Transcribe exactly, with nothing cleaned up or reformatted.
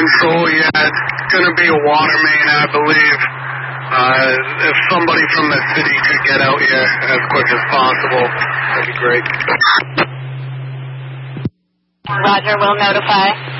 control, yeah, it's going to be a water main, I believe. Uh, if somebody from the city could get out here as quick as possible, that'd be great. Roger, we'll notify.